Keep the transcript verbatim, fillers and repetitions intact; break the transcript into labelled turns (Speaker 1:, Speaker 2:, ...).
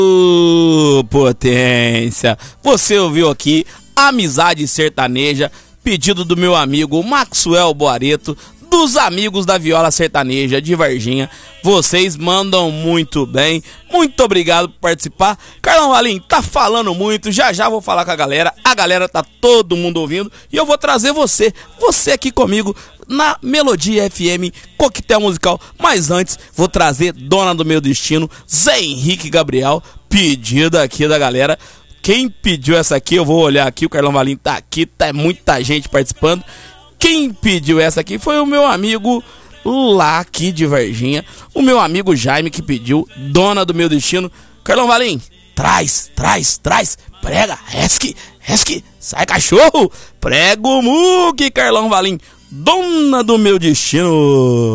Speaker 1: Ô, potência! Você ouviu aqui Amizade Sertaneja, pedido do meu amigo Maxwell Boareto, dos amigos da Viola Sertaneja de Varginha. Vocês mandam muito bem. Muito obrigado por participar. Carlão Valim, tá falando muito. Já já vou falar com a galera. A galera tá todo mundo ouvindo. E eu vou trazer você, você aqui comigo na Melodia F M Coquetel Musical. Mas antes, vou trazer Dona do Meu Destino, Zé Henrique Gabriel, pedido aqui da galera. Quem pediu essa aqui, eu vou olhar aqui. O Carlão Valim tá aqui, tá muita gente participando. Quem pediu essa aqui foi o meu amigo lá aqui de Varginha, o meu amigo Jaime, que pediu Dona do Meu Destino. Carlão Valim, traz, traz, traz, prega, resque, resque, sai cachorro, prega o muque, Carlão Valim, Dona do Meu Destino.